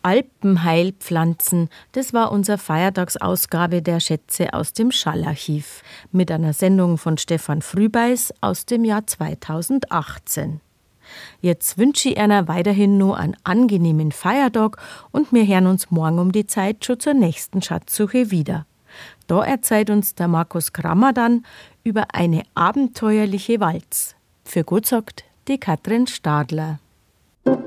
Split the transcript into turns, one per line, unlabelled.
Alpenheilpflanzen, das war unsere Feiertagsausgabe der Schätze aus dem Schallarchiv mit einer Sendung von Stefan Frühbeis aus dem Jahr 2018. Jetzt wünsche ich Ihnen weiterhin nur einen angenehmen Feiertag und wir hören uns morgen um die Zeit schon zur nächsten Schatzsuche wieder. Da erzählt uns der Markus Krammer dann über eine abenteuerliche Walz. Für gut sagt die Katrin Stadler.